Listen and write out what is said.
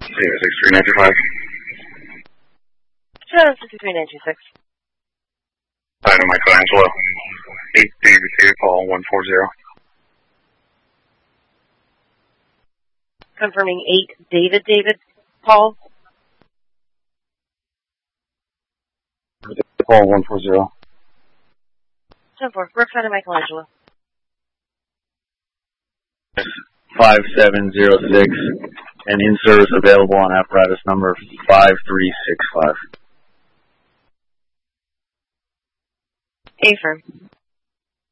63925. Channel 63926. Item Michelangelo. 8 David David Paul 140. Confirming 8 David David Paul. Paul 140. 10-4. Brookside and Michelangelo. 5706 and in-service available on apparatus number 5365. Affirm.